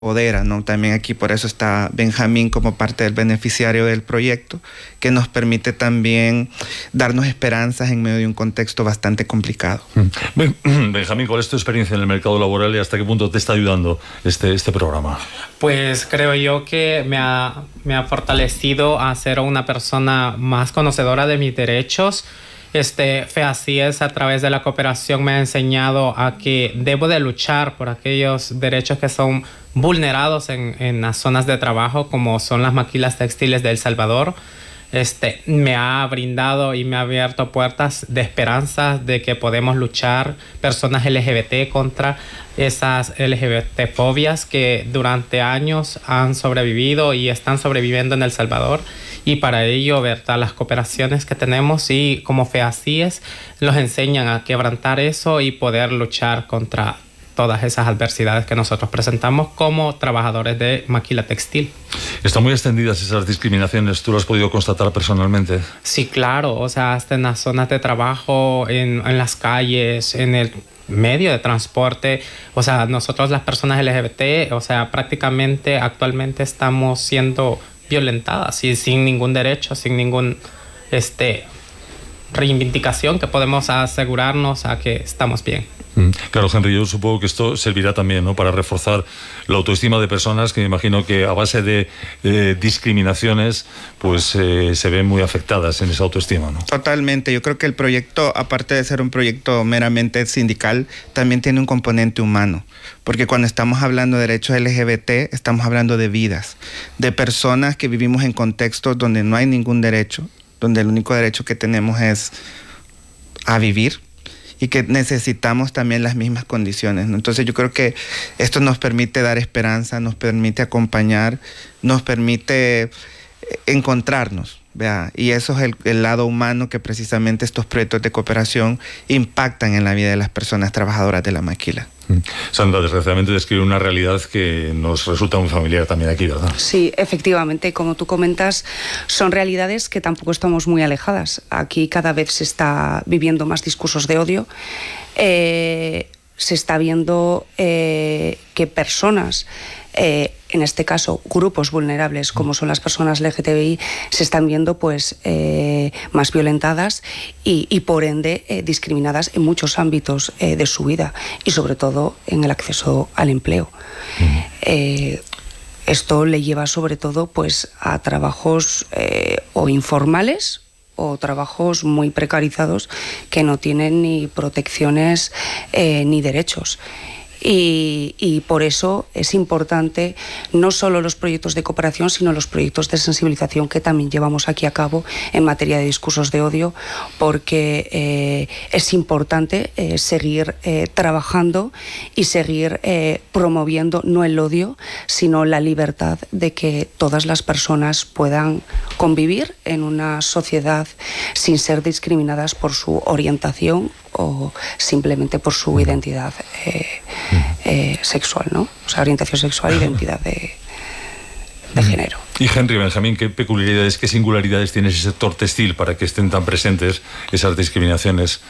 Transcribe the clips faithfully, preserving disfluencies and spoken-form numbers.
empodera, ¿no? También aquí por eso está Benjamín como parte del beneficiario del proyecto, que nos permite también darnos esperanzas en medio de un contexto bastante complicado. Benjamín, ¿cuál es tu experiencia en el mercado laboral y hasta qué punto te está ayudando este, este programa? Pues creo yo que me ha, me ha fortalecido a ser una persona más conocedora de mis derechos. Este, FEACIES, a través de la cooperación, me ha enseñado a que debo de luchar por aquellos derechos que son vulnerados en, en las zonas de trabajo, como son las maquilas textiles de El Salvador. Este, me ha brindado y me ha abierto puertas de esperanza de que podemos luchar personas L G B T contra esas L G B T fobias que durante años han sobrevivido y están sobreviviendo en El Salvador. Y para ello, ¿verdad?, las cooperaciones que tenemos y como FEACIES nos enseñan a quebrantar eso y poder luchar contra todas esas adversidades que nosotros presentamos como trabajadores de maquila textil. ¿Están muy extendidas esas discriminaciones? ¿Tú lo has podido constatar personalmente? Sí, claro. O sea, hasta en las zonas de trabajo, en, en las calles, en el medio de transporte. O sea, nosotros las personas L G B T, o sea, prácticamente actualmente estamos siendo violentadas y sin ningún derecho, sin ningún este, reivindicación que podemos asegurarnos a que estamos bien. Claro, Henry, yo supongo que esto servirá también, ¿no?, para reforzar la autoestima de personas que me imagino que a base de eh, discriminaciones pues eh, se ven muy afectadas en esa autoestima, ¿no? Totalmente. Yo creo que el proyecto, aparte de ser un proyecto meramente sindical, también tiene un componente humano, porque cuando estamos hablando de derechos L G B T, estamos hablando de vidas, de personas que vivimos en contextos donde no hay ningún derecho, donde el único derecho que tenemos es a vivir, y que necesitamos también las mismas condiciones, ¿no? Entonces yo creo que esto nos permite dar esperanza, nos permite acompañar, nos permite encontrarnos, ¿vea? Y eso es el, el lado humano que precisamente estos proyectos de cooperación impactan en la vida de las personas trabajadoras de la maquila. Sandra, desgraciadamente describe una realidad que nos resulta muy familiar también aquí, ¿verdad? Sí, efectivamente, como tú comentas, son realidades que tampoco estamos muy alejadas. Aquí cada vez se está viviendo más discursos de odio. Eh, se está viendo eh, que personas, eh, en este caso grupos vulnerables como son las personas L G T B I, se están viendo pues eh, más violentadas y, y por ende eh, discriminadas en muchos ámbitos eh, de su vida y sobre todo en el acceso al empleo. Uh-huh. eh, esto le lleva sobre todo pues a trabajos eh, o informales o trabajos muy precarizados que no tienen ni protecciones eh, ni derechos. Y, y por eso es importante no solo los proyectos de cooperación, sino los proyectos de sensibilización que también llevamos aquí a cabo en materia de discursos de odio, porque eh, es importante eh, seguir eh, trabajando y seguir eh, promoviendo no el odio, sino la libertad de que todas las personas puedan convivir en una sociedad sin ser discriminadas por su orientación o simplemente por su identidad eh, eh, sexual, ¿no? O sea, orientación sexual e identidad de, de género. Y Henry, Benjamín, ¿qué peculiaridades, qué singularidades tiene ese sector textil para que estén tan presentes esas discriminaciones?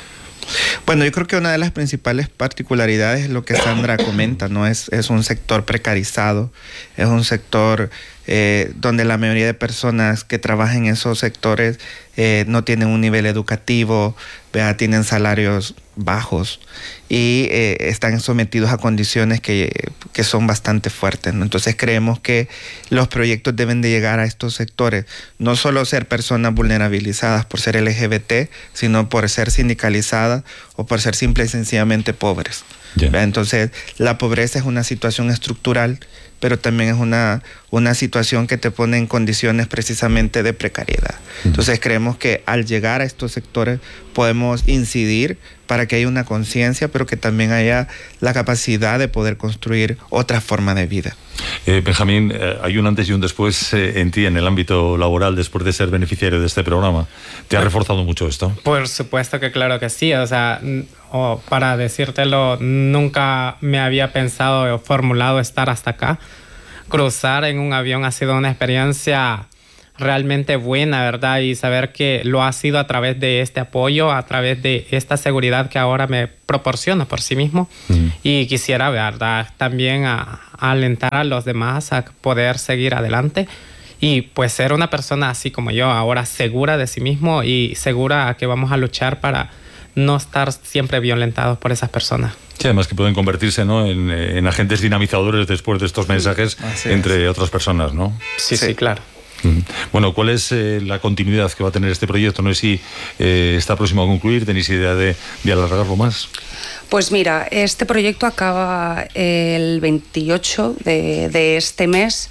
Bueno, yo creo que una de las principales particularidades es lo que Sandra comenta, ¿no? Es, es un sector precarizado, es un sector eh, donde la mayoría de personas que trabajan en esos sectores eh, no tienen un nivel educativo, ¿vea? Tienen salarios bajos y eh, están sometidos a condiciones que, que son bastante fuertes, ¿no? Entonces creemos que los proyectos deben de llegar a estos sectores, no solo ser personas vulnerabilizadas por ser L G B T, sino por ser sindicalizadas o por ser simple y sencillamente pobres. Yeah. Entonces la pobreza es una situación estructural, pero también es una, una situación que te pone en condiciones precisamente de precariedad. Uh-huh. Entonces creemos que al llegar a estos sectores podemos incidir para que haya una conciencia, pero que también haya la capacidad de poder construir otra forma de vida. Eh, Benjamín, eh, hay un antes y un después eh, en ti, en el ámbito laboral, después de ser beneficiario de este programa. ¿Te ha reforzado mucho esto? Por supuesto que claro que sí. O sea, o para decírtelo, nunca me había pensado o formulado estar hasta acá. Cruzar en un avión ha sido una experiencia realmente buena, ¿verdad? Y saber que lo ha sido a través de este apoyo, a través de esta seguridad que ahora me proporciona por sí mismo. Mm. Y quisiera, ¿verdad?, también a, a alentar a los demás a poder seguir adelante y pues ser una persona así como yo, ahora segura de sí mismo y segura a que vamos a luchar para no estar siempre violentados por esas personas. Sí, además que pueden convertirse, ¿no?, en, en agentes dinamizadores después de estos mensajes sí, entre otras personas, ¿no? Sí, sí, sí, claro. Bueno, ¿cuál es eh, la continuidad que va a tener este proyecto? No sé si eh, está próximo a concluir, ¿tenéis idea de, de alargarlo más? Pues mira, este proyecto acaba el veintiocho de, de este mes.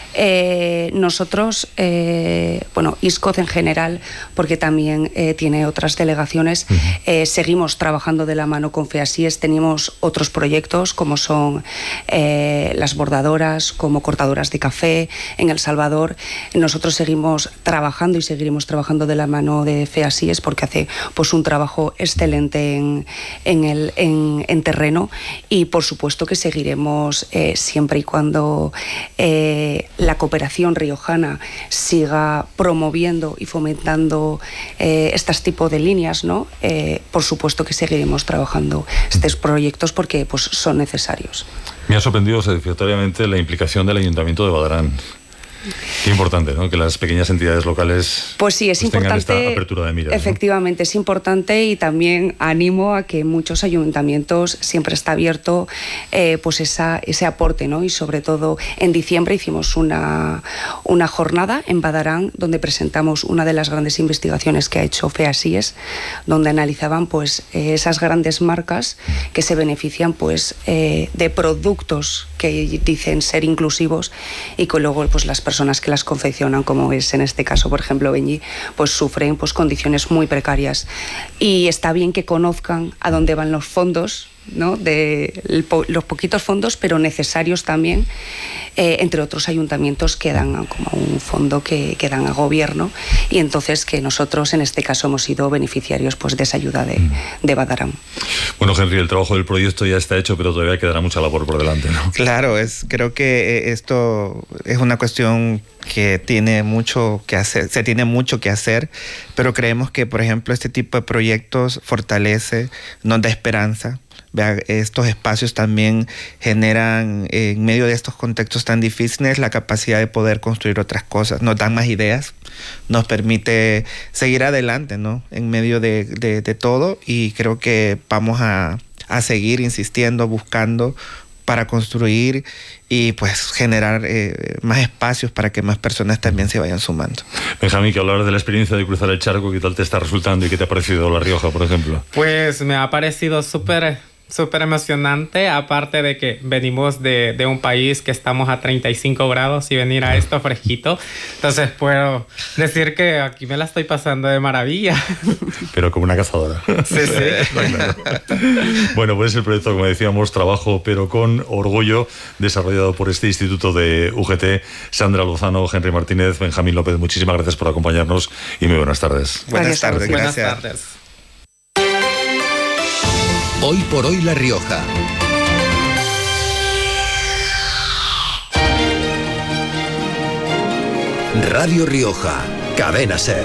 Eh, nosotros, eh, bueno, ISCOD en general, porque también eh, tiene otras delegaciones, uh-huh. eh, seguimos trabajando de la mano con FEASIES. Tenemos otros proyectos como son eh, las bordadoras, como cortadoras de café en El Salvador. Nosotros seguimos trabajando y seguiremos trabajando de la mano de FEASIES porque hace pues un trabajo excelente en, en, el, en, en terreno, y por supuesto que seguiremos eh, siempre y cuando eh, la cooperación riojana siga promoviendo y fomentando eh, estos tipos de líneas, ¿no? Eh, por supuesto que seguiremos trabajando estos proyectos porque pues, son necesarios. Me ha sorprendido satisfactoriamente la implicación del Ayuntamiento de Badarán. Qué importante, ¿no?, que las pequeñas entidades locales pues sí, es pues importante, tengan esta apertura de miras, efectivamente, ¿no? Es importante, y también animo a que muchos ayuntamientos siempre está abierto eh, pues esa, ese aporte, ¿no? Y sobre todo en diciembre hicimos una, una jornada en Badarán donde presentamos una de las grandes investigaciones que ha hecho FEASIES, donde analizaban pues eh, esas grandes marcas que se benefician pues eh, de productos que dicen ser inclusivos y que luego pues las personas personas que las confeccionan, como es en este caso, por ejemplo, Benji, pues sufren pues condiciones muy precarias. Y está bien que conozcan a dónde van los fondos, ¿no?, de el, los poquitos fondos, pero necesarios también, eh, entre otros ayuntamientos que dan como un fondo que, que dan a gobierno, y entonces que nosotros en este caso hemos sido beneficiarios pues de esa ayuda de, de Badarán. Bueno, Henry, el trabajo del proyecto ya está hecho, pero todavía quedará mucha labor por delante, ¿no? Claro, es, creo que esto es una cuestión que tiene mucho que hacer, se tiene mucho que hacer, pero creemos que, por ejemplo, este tipo de proyectos fortalece, nos da esperanza. Vea, estos espacios también generan, eh, en medio de estos contextos tan difíciles, la capacidad de poder construir otras cosas. Nos dan más ideas, nos permite seguir adelante, ¿no?, en medio de, de, de todo, y creo que vamos a, a seguir insistiendo, buscando para construir y pues generar eh, más espacios para que más personas también se vayan sumando. Benjamín, que hablar de la experiencia de cruzar el charco, ¿qué tal te está resultando y qué te ha parecido La Rioja, por ejemplo? Pues me ha parecido súper... súper emocionante, aparte de que venimos de, de un país que estamos a treinta y cinco grados y venir a esto fresquito. Entonces puedo decir que aquí me la estoy pasando de maravilla. Pero como una cazadora. Sí, sí. Claro. Bueno, pues el proyecto, como decíamos, trabajo pero con orgullo, desarrollado por este Instituto de U G T. Sandra Lozano, Henry Martínez, Benjamín López, muchísimas gracias por acompañarnos y muy buenas tardes. Buenas tardes, Buenas gracias. tardes. Hoy por hoy La Rioja. Radio Rioja, Cadena SER.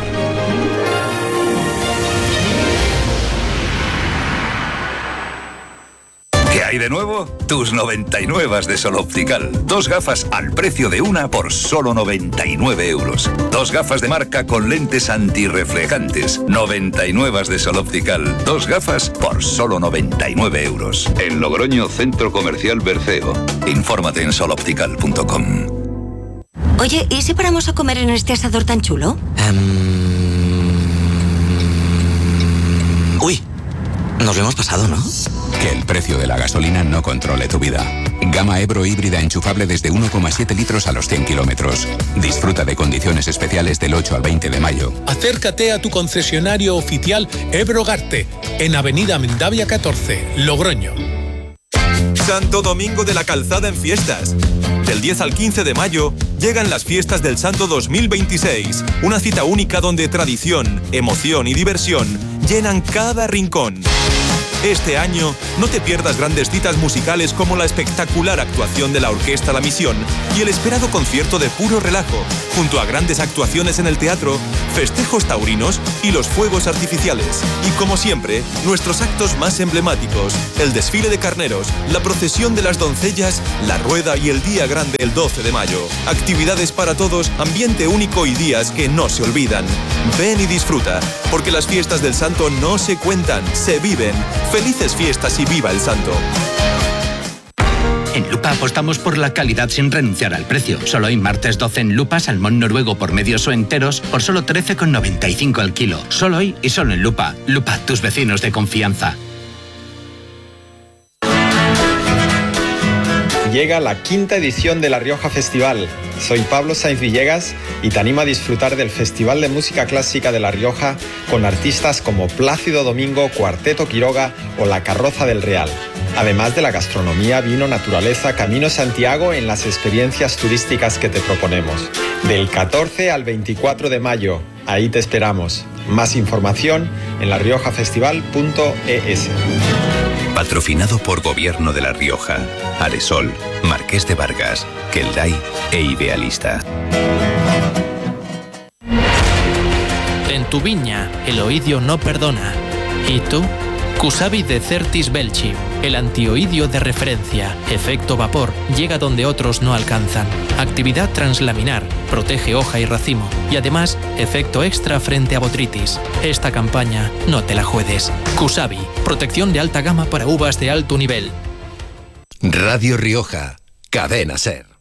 ¿Qué hay de nuevo? Tus noventa y nueve de Sol Optical. Dos gafas al precio de una por solo noventa y nueve euros. Dos gafas de marca con lentes antirreflejantes. noventa y nueve de Sol Optical. Dos gafas por solo noventa y nueve euros. En Logroño, Centro Comercial Berceo. Infórmate en sol optical punto com. Oye, ¿y si paramos a comer en este asador tan chulo? Um... Uy, nos lo hemos pasado, ¿no? Que el precio de la gasolina no controle tu vida. Gama Ebro híbrida enchufable desde uno coma siete litros a los cien kilómetros. Disfruta de condiciones especiales del ocho al veinte de mayo. Acércate a tu concesionario oficial Ebro Garte, en Avenida Mendavia catorce, Logroño. Santo Domingo de la Calzada en fiestas. Del diez al quince de mayo llegan las fiestas del Santo dos mil veintiséis. Una cita única donde tradición, emoción y diversión llenan cada rincón. Este año, no te pierdas grandes citas musicales como la espectacular actuación de la Orquesta La Misión y el esperado concierto de puro relajo, junto a grandes actuaciones en el teatro, festejos taurinos y los fuegos artificiales. Y como siempre, nuestros actos más emblemáticos, el desfile de carneros, la procesión de las doncellas, la rueda y el día grande el doce de mayo. Actividades para todos, ambiente único y días que no se olvidan. Ven y disfruta, porque las fiestas del Santo no se cuentan, se viven. ¡Felices fiestas y viva el Santo! En Lupa apostamos por la calidad sin renunciar al precio. Solo hoy martes doce en Lupa, salmón noruego por medios o enteros por solo trece con noventa y cinco al kilo. Solo hoy y solo en Lupa. Lupa, tus vecinos de confianza. Llega la quinta edición de La Rioja Festival. Soy Pablo Sainz Villegas y te animo a disfrutar del Festival de Música Clásica de La Rioja con artistas como Plácido Domingo, Cuarteto Quiroga o La Carroza del Real. Además de la gastronomía, vino, naturaleza, Camino Santiago en las experiencias turísticas que te proponemos. Del catorce al veinticuatro de mayo, ahí te esperamos. Más información en la rioja festival punto es. Patrocinado por Gobierno de La Rioja, Aresol, Marqués de Vargas, Kelday e Idealista. En tu viña, el oidio no perdona. ¿Y tú? Cusabi de Certis Belchi, el antioidio de referencia. Efecto vapor, llega donde otros no alcanzan. Actividad translaminar, protege hoja y racimo. Y además, efecto extra frente a botritis. Esta campaña no te la juegues. Cusabi, protección de alta gama para uvas de alto nivel. Radio Rioja, Cadena Ser.